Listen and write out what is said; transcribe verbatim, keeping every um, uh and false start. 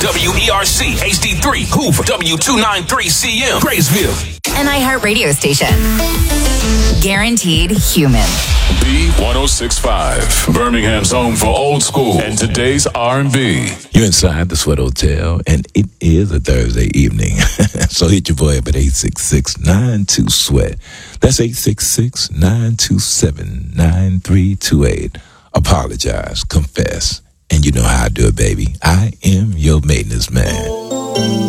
W E R C H D three Hoover, W two ninety-three C M Graysville. An iHeartRadio station. Guaranteed human. B one oh six point five, Birmingham's home for old school and today's R and B. You're inside the Sweat Hotel, and it is a Thursday evening. So hit your boy up at eight six six, nine two, SWEAT. That's eight six six, nine two seven, nine three two eight. Apologize, confess, and you know how I do it, baby. I am your maintenance man.